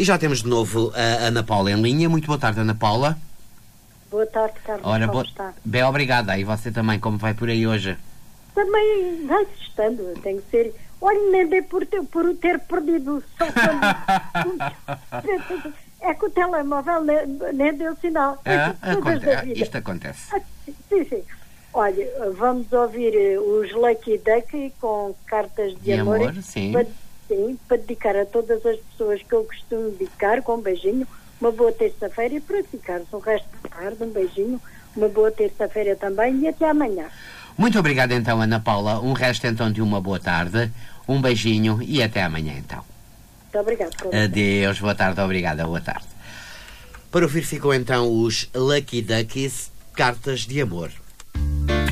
E já temos de novo a Ana Paula em linha. Muito boa tarde, Ana Paula. Boa tarde, Carlos. Ora, como está? bem, obrigada. E você também, como vai por aí hoje? Também vai estando, tem que ser. Olha, nem bem por o ter perdido. Só quando... É que o telemóvel nem deu sinal. Isto acontece. Sim. Olha, vamos ouvir os Lucky Duck com cartas de amor. Sim. Para dedicar a todas as pessoas que eu costumo dedicar, com um beijinho. Uma boa terça-feira e para ficares o resto da tarde, um beijinho, uma boa terça-feira também e até amanhã. Muito obrigado então, Ana Paula. Um resto então de uma boa tarde, um beijinho e até amanhã então. Muito obrigado. Adeus, boa tarde, obrigada, boa tarde. Para ouvir ficou então os Lucky Duckies, Cartas de Amor.